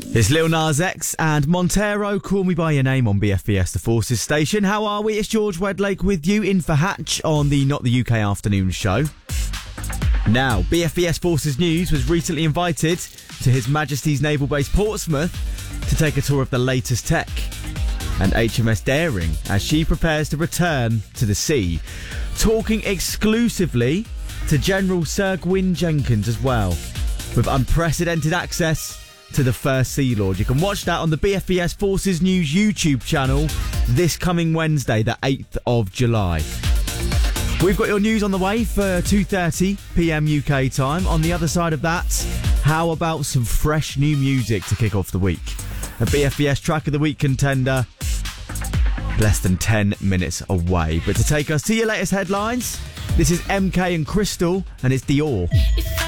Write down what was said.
It's Lil Nas X and Montero, Call Me By Your Name on BFBS The Forces station. How are we? It's George Wedlake with you in for Hatch on the Not the UK afternoon show. Now, BFBS Forces News was recently invited to His Majesty's Naval Base Portsmouth to take a tour of the latest tech and HMS Daring as she prepares to return to the sea. Talking exclusively to General Sir Gwyn Jenkins as well, with unprecedented access to the First Sea Lord. You can watch that on the BFBS Forces News YouTube channel this coming Wednesday, the 8th of July. We've got your news on the way for 2:30pm UK time. On the other side of that, how about some fresh new music to kick off the week? A BFBS Track of the Week contender less than 10 minutes away. But to take us to your latest headlines, this is MK and Crystal, and it's Dior.